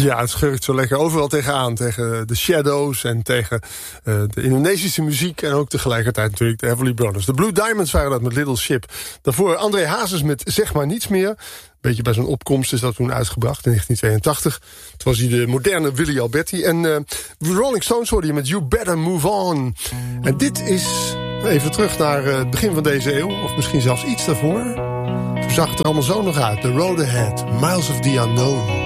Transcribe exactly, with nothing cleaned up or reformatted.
Ja, het schurkt zo lekker overal tegenaan. Tegen de Shadows en tegen uh, de Indonesische muziek. En ook tegelijkertijd natuurlijk de Everly Brothers. De Blue Diamonds waren dat met Little Ship. Daarvoor André Hazes met Zeg maar niets meer. Beetje bij zijn opkomst is dat toen uitgebracht in negentien tweeëntachtig. Toen was hij de moderne Willy Alberti. En uh, Rolling Stones hoorde je met You Better Move On. En dit is even terug naar uh, het begin van deze eeuw. Of misschien zelfs iets daarvoor. Toen zag het er allemaal zo nog uit. The Road Ahead, Miles of the Unknown.